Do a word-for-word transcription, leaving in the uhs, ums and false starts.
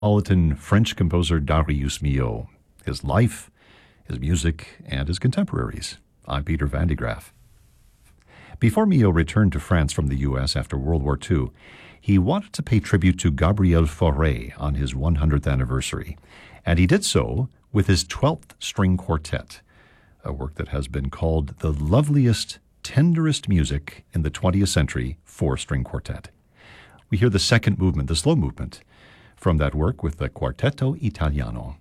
Metropolitan French composer Darius Milhaud, his life, his music, and his contemporaries. I'm Peter Van de Graaff. Before Milhaud returned to France from the U S after World War Two, he wanted to pay tribute to Gabriel Fauré on his one hundredth anniversary, and he did so with his twelfth String Quartet, a work that has been called the loveliest, tenderest music in the twentieth century for string quartet. We hear the second movement, the slow movement, from that work with the Quartetto Italiano.